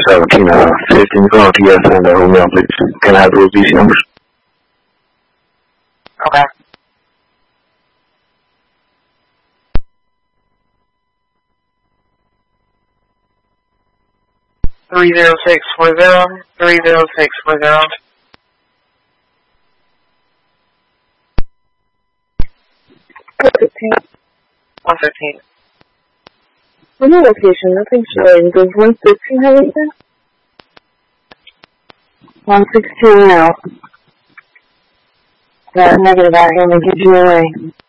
1715 going to yes and the home please. Can I have those DC numbers? Okay. Three 30640. 115. On the location, nothing showing. Does 116 have anything? 116 now. That negative, I am going to give you away.